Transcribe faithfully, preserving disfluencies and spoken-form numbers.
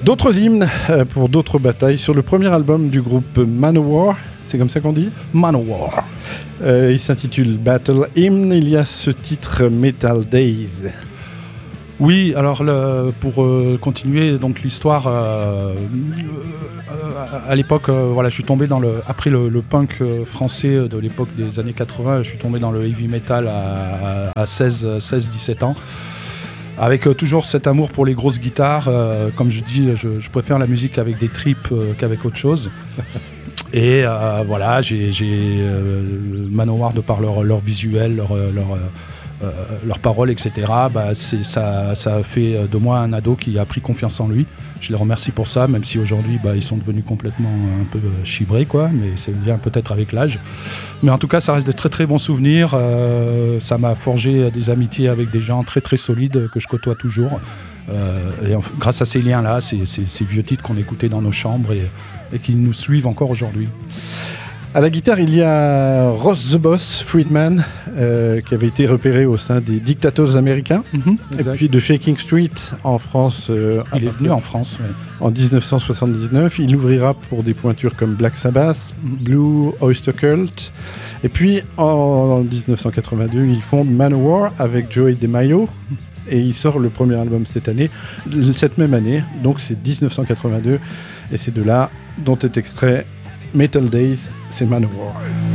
D'autres hymnes euh, pour d'autres batailles sur le premier album du groupe Manowar. C'est comme ça qu'on dit ? Manowar. Euh, il s'intitule Battle Hymn. Il y a ce titre Metal Days. Oui, alors le, pour euh, continuer donc l'histoire, euh, euh, à l'époque, euh, voilà, je suis tombé dans le après le, le punk euh, français de l'époque des années quatre-vingts, je suis tombé dans le heavy metal à, à seize dix-sept ans. Avec euh, toujours cet amour pour les grosses guitares, euh, comme je dis, je, je préfère la musique avec des tripes euh, qu'avec autre chose. Et euh, voilà, j'ai, j'ai euh, Manowar de par leur, leur visuel, leur, leur, euh, leurs paroles, et cetera. Bah, c'est, ça, ça a fait de moi un ado qui a pris confiance en lui. Je les remercie pour ça, même si aujourd'hui bah, ils sont devenus complètement un peu chibrés, quoi, mais ça vient peut-être avec l'âge. Mais en tout cas, ça reste de très très bons souvenirs. Euh, ça m'a forgé des amitiés avec des gens très très solides que je côtoie toujours. Euh, et en, grâce à ces liens-là, ces, ces, ces vieux titres qu'on écoutait dans nos chambres et, et qui nous suivent encore aujourd'hui. À la guitare, il y a Ross the Boss Friedman, euh, qui avait été repéré au sein des Dictators américains, mm-hmm, et puis de Shaking Street en France. Euh, il est venu en France, ouais. En dix-neuf cent soixante-dix-neuf. Il ouvrira pour des pointures comme Black Sabbath, Blue Oyster Cult. Et puis en dix-neuf cent quatre-vingt-deux, il fonde Manowar avec Joey DeMaio. Et il sort le premier album cette année, cette même année, donc c'est dix-neuf cent quatre-vingt-deux. Et c'est de là dont est extrait Metal Days, c'est Manowar.